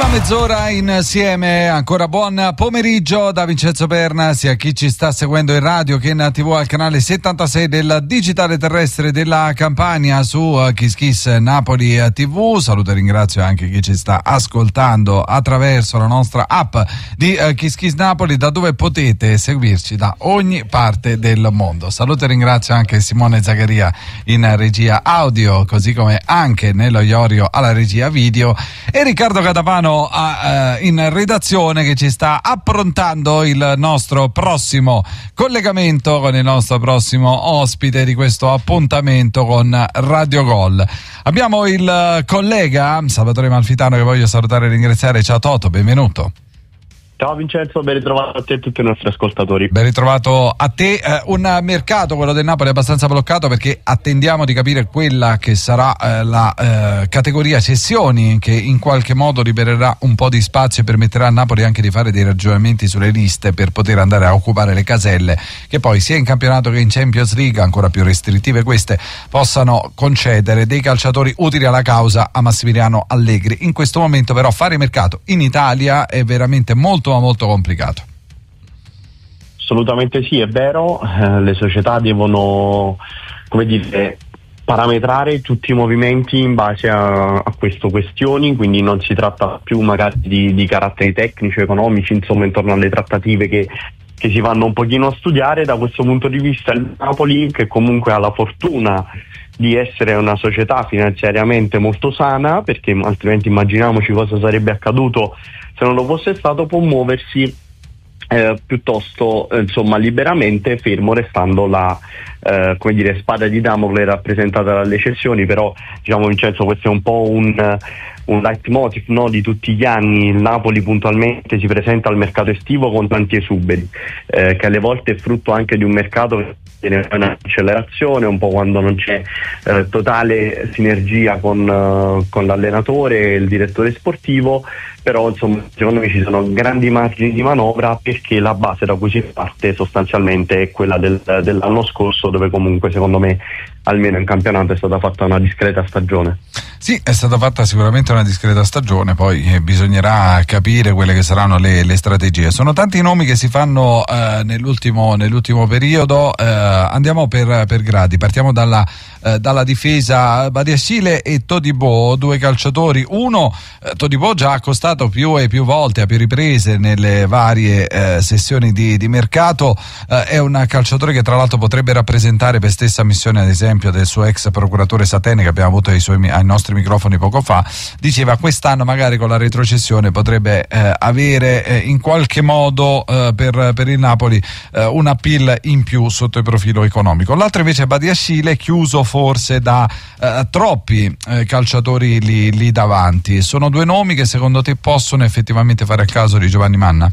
Mezz'ora insieme, ancora buon pomeriggio da Vincenzo Perna, sia chi ci sta seguendo in radio che in TV al canale 76 del digitale terrestre della Campania su Kiss Kiss Napoli TV. Saluto e ringrazio anche chi ci sta ascoltando attraverso la nostra app di Kiss Kiss Napoli, da dove potete seguirci da ogni parte del mondo. Saluto e ringrazio anche Simone Zaccaria in regia audio, così come anche Nello Iorio alla regia video, e Riccardo Catapano in redazione, che ci sta approntando il nostro prossimo collegamento con il nostro prossimo ospite di questo appuntamento con Radio Gol. Abbiamo il collega Salvatore Malfitano, che voglio salutare e ringraziare. Ciao Toto, benvenuto. Ciao Vincenzo, ben ritrovato a te e a tutti i nostri ascoltatori. Ben ritrovato a te. Un mercato, quello del Napoli, abbastanza bloccato, perché attendiamo di capire quella che sarà la categoria cessioni, che in qualche modo libererà un po' di spazio e permetterà a Napoli anche di fare dei ragionamenti sulle liste per poter andare a occupare le caselle, che poi sia in campionato che in Champions League, ancora più restrittive queste, possano concedere dei calciatori utili alla causa a Massimiliano Allegri. In questo momento però fare mercato in Italia è veramente molto complicato. Assolutamente sì, è vero. Le società devono, come dire, parametrare tutti i movimenti in base a queste questioni, quindi non si tratta più magari di caratteri tecnici, economici, insomma, intorno alle trattative che si vanno un pochino a studiare. Da questo punto di vista il Napoli, che comunque ha la fortuna di essere una società finanziariamente molto sana, perché altrimenti immaginiamoci cosa sarebbe accaduto se non lo fosse stato, può muoversi piuttosto insomma liberamente, fermo restando la come dire, spada di Damocle rappresentata dalle cessioni. Però diciamo, Vincenzo, questo è un po' un leitmotiv, no, di tutti gli anni. Il Napoli puntualmente si presenta al mercato estivo con tanti esuberi, che alle volte è frutto anche di un mercato che tiene una accelerazione, un po' quando non c'è totale sinergia con l'allenatore e il direttore sportivo. Però insomma, secondo me ci sono grandi margini di manovra, perché la base da cui si parte sostanzialmente è quella dell'anno scorso, dove comunque secondo me almeno in campionato è stata fatta una discreta stagione. Sì, è stata fatta sicuramente una discreta stagione, poi bisognerà capire quelle che saranno le strategie. Sono tanti i nomi che si fanno nell'ultimo periodo. Andiamo per gradi, partiamo dalla difesa. Badiashile e Todibo, due calciatori. Uno, Todibo, già accostato più e più volte, a più riprese nelle varie sessioni di mercato, è un calciatore che tra l'altro potrebbe rappresentare, per stessa missione ad esempio del suo ex procuratore Satene, che abbiamo avuto ai nostri microfoni poco fa, diceva quest'anno magari con la retrocessione potrebbe avere in qualche modo per il Napoli un appeal in più sotto il profilo economico. L'altro invece è Badiashile, chiuso forse da troppi calciatori lì davanti. Sono due nomi che secondo te possono effettivamente fare il caso di Giovanni Manna?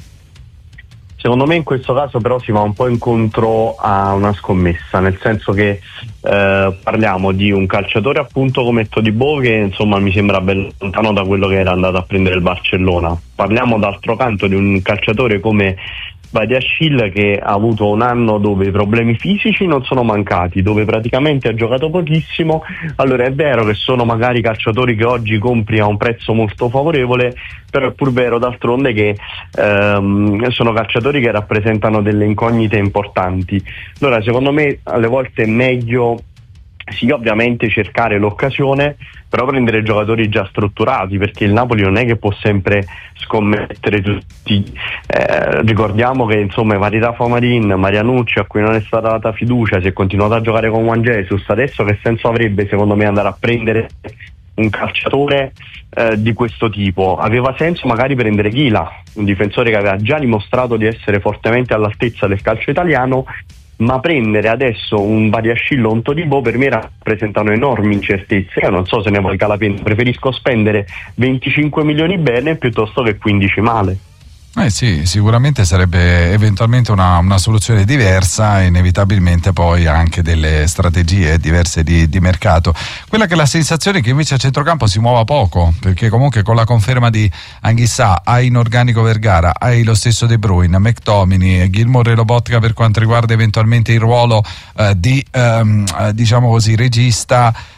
Secondo me in questo caso però si va un po' incontro a una scommessa, nel senso che parliamo di un calciatore appunto come Todibo, che insomma mi sembra ben lontano da quello che era andato a prendere il Barcellona. Parliamo d'altro canto di un calciatore come Badiashile, che ha avuto un anno dove i problemi fisici non sono mancati, dove praticamente ha giocato pochissimo. Allora è vero che sono magari calciatori che oggi compri a un prezzo molto favorevole, però è pur vero d'altronde che sono calciatori che rappresentano delle incognite importanti. Allora secondo me alle volte è meglio sì, ovviamente cercare l'occasione, però prendere giocatori già strutturati, perché il Napoli non è che può sempre scommettere tutti. Ricordiamo che insomma vari Rafa Marin, Marianucci, a cui non è stata data fiducia, si è continuato a giocare con Juan Jesus. Adesso che senso avrebbe secondo me andare a prendere un calciatore di questo tipo? Aveva senso magari prendere Ghila, un difensore che aveva già dimostrato di essere fortemente all'altezza del calcio italiano, ma prendere adesso un Badiashile o un Todibo per me rappresentano enormi incertezze. Io non so se ne valga la pena, preferisco spendere 25 milioni bene piuttosto che 15 male. Sì, sicuramente sarebbe eventualmente una soluzione diversa, inevitabilmente poi anche delle strategie diverse di mercato. Quella che è la sensazione è che invece a centrocampo si muova poco, perché comunque con la conferma di Anghissà hai in organico Vergara, hai lo stesso De Bruyne, McTominay, Gilmour e Lobotka per quanto riguarda eventualmente il ruolo di diciamo così regista.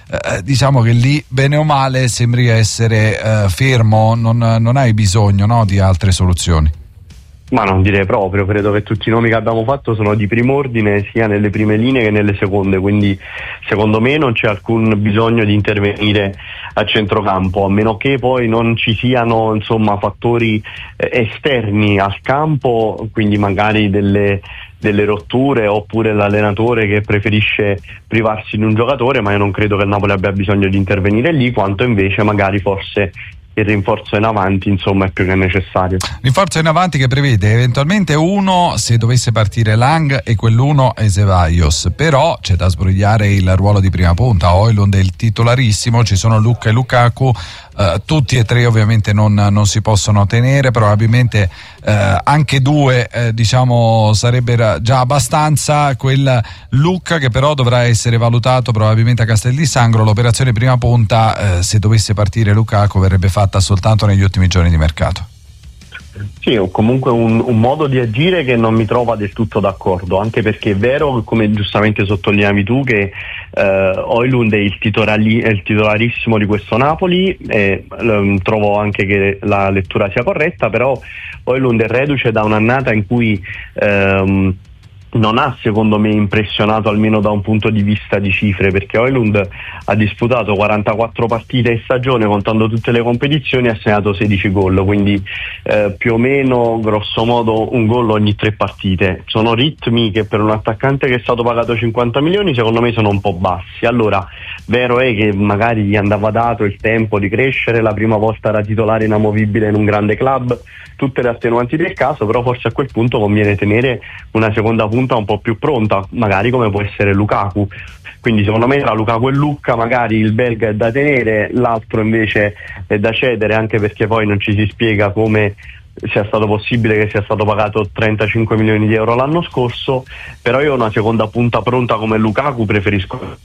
diciamo che lì bene o male sembri essere fermo, non hai bisogno, no, di altre soluzioni. Ma non direi proprio, credo che tutti i nomi che abbiamo fatto sono di prim'ordine sia nelle prime linee che nelle seconde, quindi secondo me non c'è alcun bisogno di intervenire a centrocampo, a meno che poi non ci siano insomma fattori esterni al campo, quindi magari delle rotture oppure l'allenatore che preferisce privarsi di un giocatore, ma io non credo che il Napoli abbia bisogno di intervenire lì, quanto invece magari forse il rinforzo in avanti insomma è più che necessario. Rinforzo in avanti che prevede eventualmente uno se dovesse partire Lang e quell'uno è Ceballos, però c'è da sbrogliare il ruolo di prima punta. Højlund è il titolarissimo, ci sono Lucca e Lukaku, tutti e tre ovviamente non si possono tenere, probabilmente anche due diciamo sarebbe già abbastanza. Quel Lucca che però dovrà essere valutato probabilmente a Castel di Sangro. L'operazione prima punta se dovesse partire Lukaku verrebbe fatta soltanto negli ultimi giorni di mercato. Sì, o comunque un modo di agire che non mi trova del tutto d'accordo, anche perché è vero, come giustamente sottolineavi tu, che Højlund è il titolarissimo di questo Napoli, e trovo anche che la lettura sia corretta, però Højlund è reduce da un'annata in cui non ha secondo me impressionato almeno da un punto di vista di cifre, perché Højlund ha disputato 44 partite in stagione contando tutte le competizioni e ha segnato 16 gol, quindi più o meno grosso modo un gol ogni 3 partite. Sono ritmi che per un attaccante che è stato pagato 50 milioni secondo me sono un po' bassi. Allora, vero è che magari gli andava dato il tempo di crescere, la prima volta era titolare inamovibile in un grande club, tutte le attenuanti del caso, però forse a quel punto conviene tenere una seconda punta un po' più pronta, magari come può essere Lukaku. Quindi secondo me tra Lukaku e Lucca magari il belga è da tenere, l'altro invece è da cedere, anche perché poi non ci si spiega come sia stato possibile che sia stato pagato 35 milioni di euro l'anno scorso, però io una seconda punta pronta come Lukaku preferisco.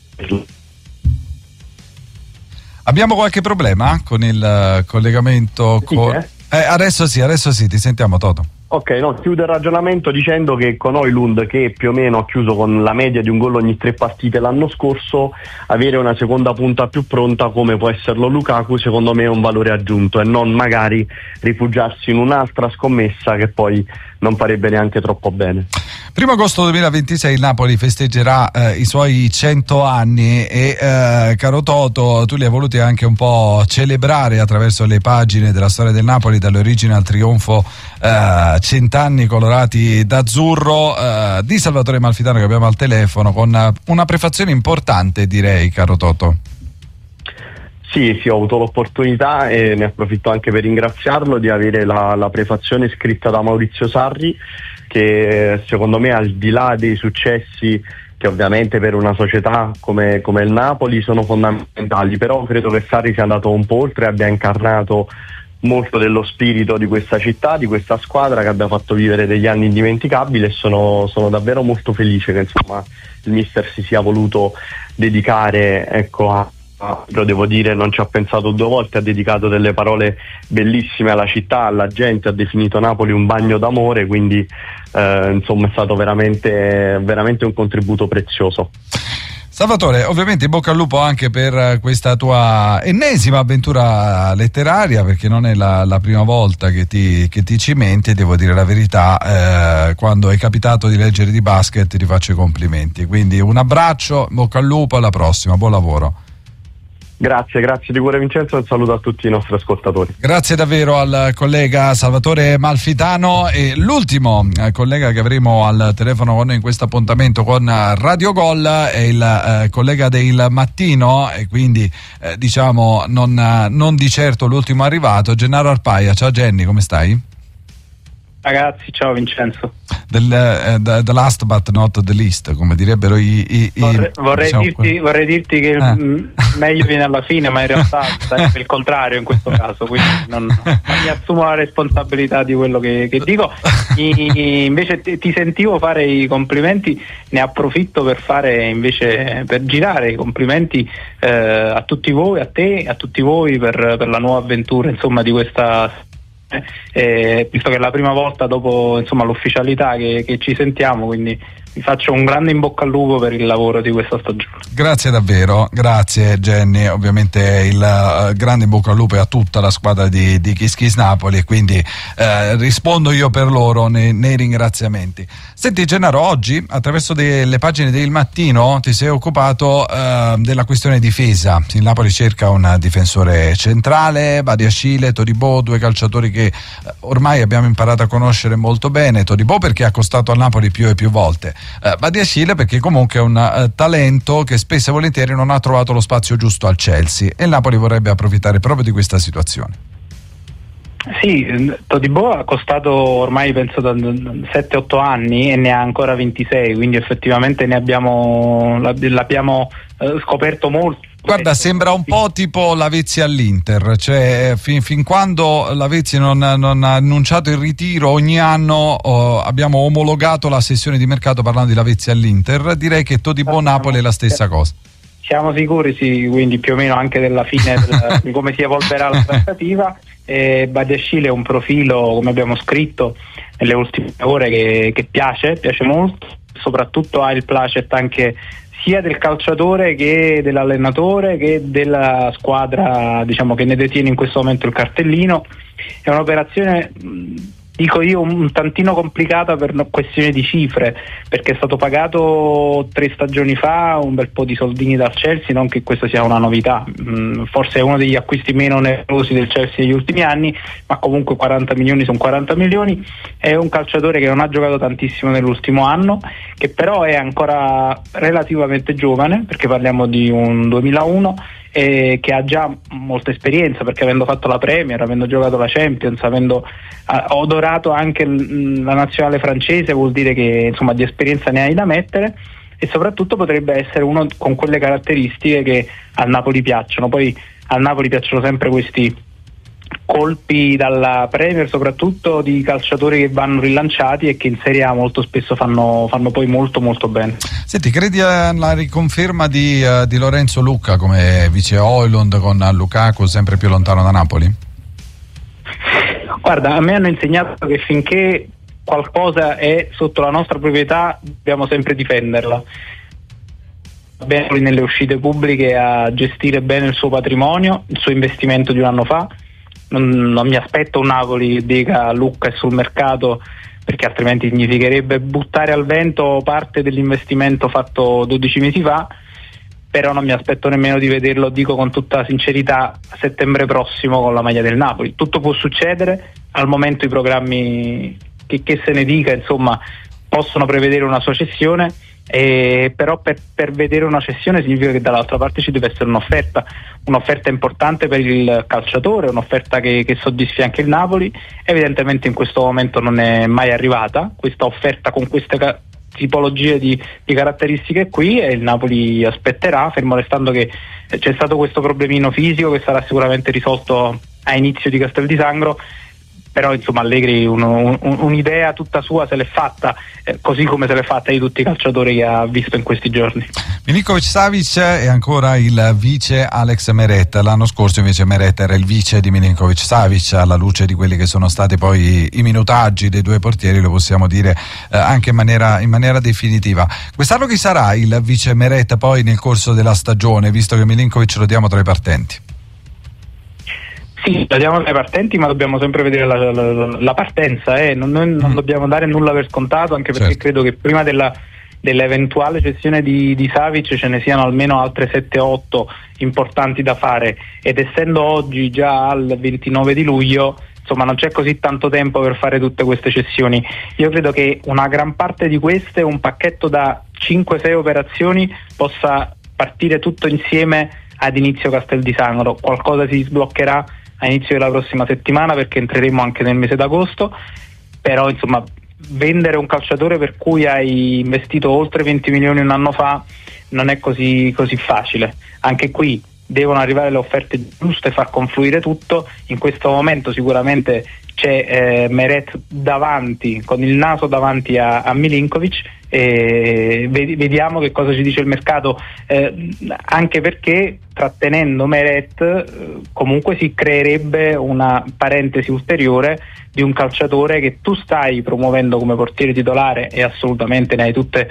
Abbiamo qualche problema con il collegamento? Adesso sì, ti sentiamo, Toto. Ok, no, chiudo il ragionamento dicendo che con Højlund, che più o meno ha chiuso con la media di un gol ogni 3 partite l'anno scorso, avere una seconda punta più pronta come può esserlo Lukaku secondo me è un valore aggiunto, e non magari rifugiarsi in un'altra scommessa che poi non farebbe neanche troppo bene. 1 agosto 2026 il Napoli festeggerà i suoi 100 anni e caro Toto, tu li hai voluti anche un po' celebrare attraverso le pagine della storia del Napoli, dall'origine al trionfo, 100 anni colorati d'azzurro, di Salvatore Malfitano che abbiamo al telefono con una prefazione importante, direi, caro Toto. Sì, ho avuto l'opportunità e ne approfitto anche per ringraziarlo di avere la prefazione scritta da Maurizio Sarri, che secondo me al di là dei successi che ovviamente per una società come il Napoli sono fondamentali, però credo che Sarri sia andato un po' oltre e abbia incarnato molto dello spirito di questa città, di questa squadra, che abbia fatto vivere degli anni indimenticabili, e sono davvero molto felice che insomma il mister si sia voluto dedicare, ecco, lo devo dire, non ci ha pensato 2 volte, ha dedicato delle parole bellissime alla città, alla gente, ha definito Napoli un bagno d'amore, quindi insomma è stato veramente un contributo prezioso. Salvatore, ovviamente in bocca al lupo anche per questa tua ennesima avventura letteraria, perché non è la prima volta che ti cimenti, e devo dire la verità, quando è capitato di leggere di basket ti faccio i complimenti, quindi un abbraccio, in bocca al lupo, alla prossima, buon lavoro. Grazie di cuore Vincenzo, e un saluto a tutti i nostri ascoltatori. Grazie davvero al collega Salvatore Malfitano, e l'ultimo collega che avremo al telefono con noi in questo appuntamento con Radio Gol è il collega del mattino, e quindi diciamo non di certo l'ultimo arrivato, Gennaro Arpaia. Ciao Genny, come stai? Ragazzi, ciao Vincenzo. The last but not the least, come direbbero vorrei dirti che meglio viene alla fine, ma in realtà è il contrario in questo caso, quindi non mi assumo la responsabilità di quello che dico. Invece ti sentivo fare i complimenti, ne approfitto per girare i complimenti a tutti voi, a te, a tutti voi per la nuova avventura, insomma, di questa, visto che è la prima volta dopo, insomma, l'ufficialità che ci sentiamo, quindi vi faccio un grande in bocca al lupo per il lavoro di questa stagione. Grazie davvero, grazie Jenny, ovviamente il grande in bocca al lupo a tutta la squadra di Kiss Kiss Napoli, e quindi rispondo io per loro nei ringraziamenti. Senti Gennaro, oggi attraverso le pagine del Mattino ti sei occupato della questione difesa. Il Napoli cerca un difensore centrale, Badiashile, Todibo, due calciatori che ormai abbiamo imparato a conoscere molto bene. Todibo perché ha costato al Napoli più e più volte, Badiashile perché comunque è un talento che spesso e volentieri non ha trovato lo spazio giusto al Chelsea, e il Napoli vorrebbe approfittare proprio di questa situazione. Sì, Todibo ha costato ormai penso da 7-8 anni e ne ha ancora 26, quindi effettivamente l'abbiamo scoperto molto. Guarda, sembra un po' tipo Lavezzi all'Inter, cioè fin quando Lavezzi non ha annunciato il ritiro, ogni anno abbiamo omologato la sessione di mercato parlando di Lavezzi all'Inter. Direi che Todibo Napoli è la stessa cosa. Siamo sicuri, sì, quindi più o meno anche della fine di come si evolverà la trattativa. Badiashile è un profilo, come abbiamo scritto nelle ultime ore, che piace molto, soprattutto ha il placet anche sia del calciatore che dell'allenatore che della squadra, diciamo, che ne detiene in questo momento il cartellino. È un'operazione, dico io, un tantino complicata per questione di cifre, perché è stato pagato 3 stagioni fa un bel po' di soldini dal Chelsea, non che questa sia una novità, forse è uno degli acquisti meno onerosi del Chelsea negli ultimi anni, ma comunque 40 milioni sono 40 milioni. È un calciatore che non ha giocato tantissimo nell'ultimo anno, che però è ancora relativamente giovane, perché parliamo di un 2001, che ha già molta esperienza, perché avendo fatto la Premier, avendo giocato la Champions, avendo odorato anche la nazionale francese, vuol dire che insomma di esperienza ne hai da mettere, e soprattutto potrebbe essere uno con quelle caratteristiche che al Napoli piacciono. Poi al Napoli piacciono sempre questi colpi dalla Premier, soprattutto di calciatori che vanno rilanciati e che in Serie A molto spesso fanno poi molto molto bene. Senti, credi alla riconferma di Lorenzo Lucca come vice Højlund con Lukaku sempre più lontano da Napoli? Guarda, a me hanno insegnato che finché qualcosa è sotto la nostra proprietà dobbiamo sempre difenderla. Bene nelle uscite pubbliche a gestire bene il suo patrimonio, il suo investimento di un anno fa. Non mi aspetto un Napoli che dica Lucca è sul mercato, perché altrimenti significherebbe buttare al vento parte dell'investimento fatto 12 mesi fa, però non mi aspetto nemmeno di vederlo, dico con tutta sincerità, a settembre prossimo con la maglia del Napoli. Tutto può succedere, al momento i programmi che se ne dica insomma possono prevedere una sua cessione, però per vedere una cessione significa che dall'altra parte ci deve essere un'offerta importante per il calciatore, un'offerta che soddisfi anche il Napoli. Evidentemente in questo momento non è mai arrivata questa offerta con queste tipologie di caratteristiche qui, e il Napoli aspetterà, fermo restando che c'è stato questo problemino fisico che sarà sicuramente risolto a inizio di Castel di Sangro. Però insomma Allegri un'idea tutta sua se l'è fatta, così come se l'è fatta di tutti i calciatori che ha visto in questi giorni. Milinkovic-Savic è ancora il vice Alex Meret. L'anno scorso invece Meret era il vice di Milinkovic-Savic, alla luce di quelli che sono stati poi i minutaggi dei due portieri, lo possiamo dire anche in maniera definitiva. Quest'anno chi sarà il vice Meret poi nel corso della stagione, visto che Milinkovic lo diamo tra i partenti? Sì, la diamo ai partenti, ma dobbiamo sempre vedere la partenza, non dobbiamo dare nulla per scontato, anche perché certo, credo che prima dell'eventuale cessione di Savic ce ne siano almeno altre 7-8 importanti da fare, ed essendo oggi già al 29 di luglio insomma non c'è così tanto tempo per fare tutte queste cessioni. Io credo che una gran parte di queste, un pacchetto da 5-6 operazioni, possa partire tutto insieme ad inizio Castel di Sangro. Qualcosa si sbloccherà a inizio della prossima settimana, perché entreremo anche nel mese d'agosto, però insomma vendere un calciatore per cui hai investito oltre 20 milioni un anno fa non è così facile. Anche qui devono arrivare le offerte giuste e far confluire tutto. In questo momento sicuramente c'è Meret davanti, con il naso davanti a Milinkovic, Vediamo che cosa ci dice il mercato, anche perché trattenendo Meret comunque si creerebbe una parentesi ulteriore di un calciatore che tu stai promuovendo come portiere titolare, e assolutamente ne hai tutte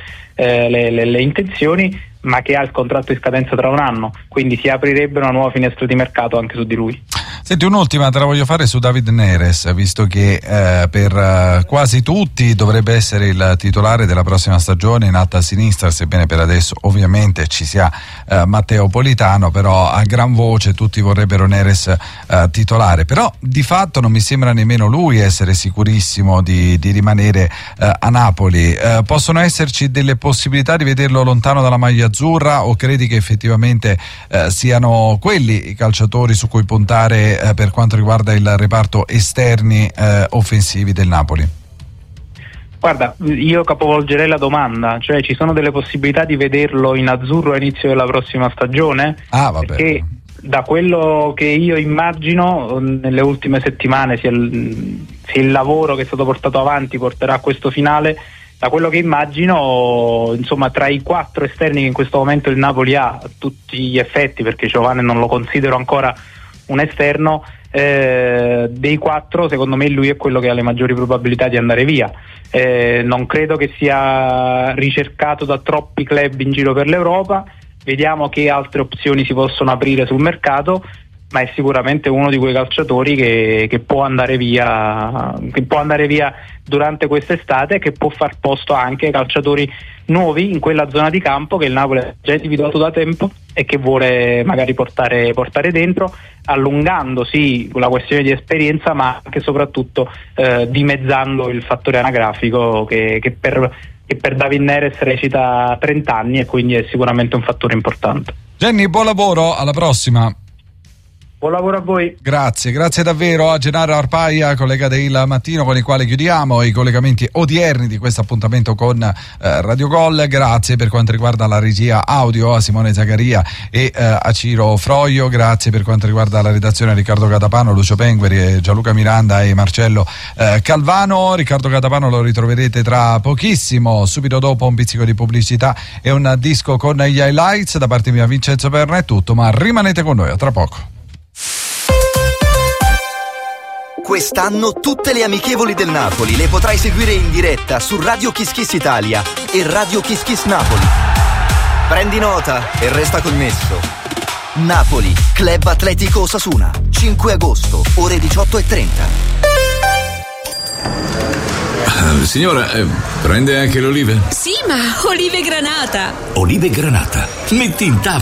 le intenzioni, ma che ha il contratto in scadenza tra un anno, quindi si aprirebbe una nuova finestra di mercato anche su di lui. Senti, un'ultima te la voglio fare su David Neres, visto che per quasi tutti dovrebbe essere il titolare della prossima stagione in alta a sinistra, sebbene per adesso ovviamente ci sia Matteo Politano, però a gran voce tutti vorrebbero Neres titolare, però di fatto non mi sembra nemmeno lui essere sicurissimo di rimanere a Napoli. Possono esserci delle possibilità di vederlo lontano dalla maglia azzurra, o credi che effettivamente siano quelli i calciatori su cui puntare per quanto riguarda il reparto esterni offensivi del Napoli? Guarda, io capovolgerei la domanda, cioè ci sono delle possibilità di vederlo in azzurro all'inizio della prossima stagione? Vabbè. Perché da quello che io immagino nelle ultime settimane, se il lavoro che è stato portato avanti porterà a questo finale, da quello che immagino, insomma, tra i 4 esterni che in questo momento il Napoli ha a tutti gli effetti, perché Giovane non lo considero ancora un esterno, dei 4 secondo me lui è quello che ha le maggiori probabilità di andare via. Non credo che sia ricercato da troppi club in giro per l'Europa, vediamo che altre opzioni si possono aprire sul mercato, ma è sicuramente uno di quei calciatori che può andare via durante quest'estate, e che può far posto anche ai calciatori nuovi in quella zona di campo che il Napoli ha già individuato da tempo e che vuole magari portare dentro, allungando sì la questione di esperienza, ma anche e soprattutto dimezzando il fattore anagrafico che per David Neres recita 30 anni, e quindi è sicuramente un fattore importante. Jenny, buon lavoro, alla prossima. Buon lavoro a voi. Grazie davvero a Gennaro Arpaia, collega del Mattino, con il quale chiudiamo i collegamenti odierni di questo appuntamento con Radio Gol. Grazie per quanto riguarda la regia audio a Simone Zagaria e a Ciro Froio. Grazie per quanto riguarda la redazione a Riccardo Catapano, Lucio Pengueri, Gianluca Miranda e Marcello Calvano. Riccardo Catapano lo ritroverete tra pochissimo, subito dopo un pizzico di pubblicità e un disco con gli highlights. Da parte mia Vincenzo Perna è tutto, ma rimanete con noi, a tra poco. Quest'anno tutte le amichevoli del Napoli le potrai seguire in diretta su Radio Kiss Kiss Italia e Radio Kiss Kiss Napoli. Prendi nota e resta connesso. Napoli, Club Atletico Osasuna, 5 agosto, ore 18:30. Signora, prende anche le olive? Sì, ma olive granata. Olive granata? Metti in tavola